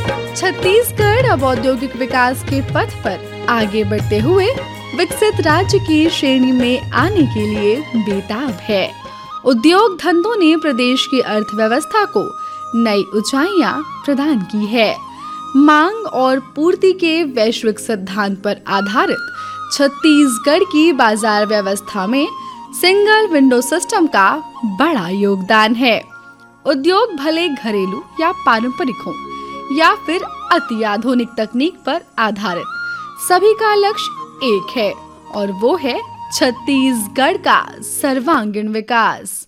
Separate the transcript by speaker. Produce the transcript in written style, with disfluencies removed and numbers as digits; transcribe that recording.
Speaker 1: छत्तीसगढ़ अब औद्योगिक विकास के पथ पर आगे बढ़ते हुए विकसित राज्य की श्रेणी में आने के लिए बेताब है। उद्योग धंधों ने प्रदेश की अर्थव्यवस्था को नई ऊंचाइयां प्रदान की है। मांग और पूर्ति के वैश्विक सिद्धांत पर आधारित छत्तीसगढ़ की बाजार व्यवस्था में सिंगल विंडो सिस्टम का बड़ा योगदान है। उद्योग भले घरेलू या पारंपरिक हो या फिर अति आधुनिक तकनीक पर आधारित, सभी का लक्ष्य एक है और वो है छत्तीसगढ़ का सर्वांगीण विकास।